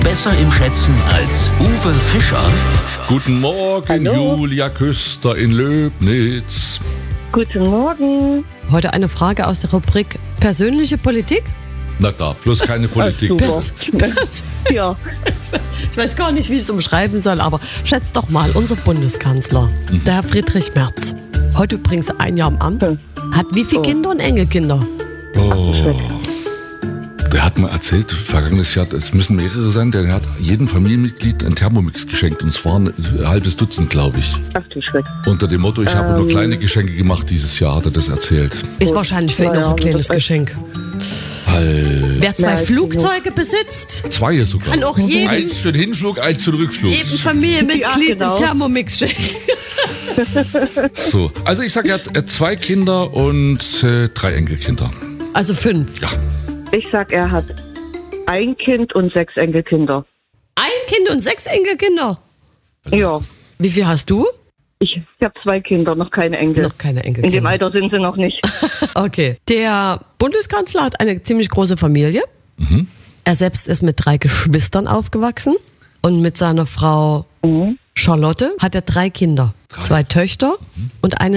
Besser im Schätzen als Uwe Fischer? Guten Morgen, Hallo. Julia Küster in Löbnitz. Guten Morgen. Heute eine Frage aus der Rubrik persönliche Politik. Na da, bloß keine Politik. super. Ja, Ich weiß gar nicht, wie ich es umschreiben soll, aber schätzt doch mal, unser Bundeskanzler, der Herr Friedrich Merz, heute übrigens ein Jahr im Amt, hat wie viele Kinder und Enkelkinder? Der hat mal erzählt, vergangenes Jahr, es müssen mehrere sein, der hat jedem Familienmitglied einen Thermomix geschenkt. Und es waren ein halbes Dutzend, glaube ich. ach du Schreck. Unter dem Motto, ich habe nur kleine Geschenke gemacht dieses Jahr, hat er das erzählt. Ist wahrscheinlich für ihn Naja, noch ein kleines das- Geschenk. Wer zwei Ja, ist Flugzeuge besitzt, Zwei sogar. kann auch jedem Eins für den Hinflug, eins für den Rückflug. Familienmitglied Ja, genau. einen Thermomix schenken. So, also ich sage, er hat 2 Kinder und 3 Enkelkinder. Also 5. Ja. Ich sag, er hat ein Kind und 6 Enkelkinder. Ein Kind und 6 Enkelkinder. Ja, Wie viel hast du? ich habe 2 Kinder, noch keine Enkel. Noch keine In dem Enkelkinder. Alter sind sie noch nicht. Okay. Der Bundeskanzler hat eine ziemlich große Familie. Er selbst ist mit 3 Geschwistern aufgewachsen. Und mit seiner Frau Charlotte hat er 3 Kinder. 2 Töchter und eine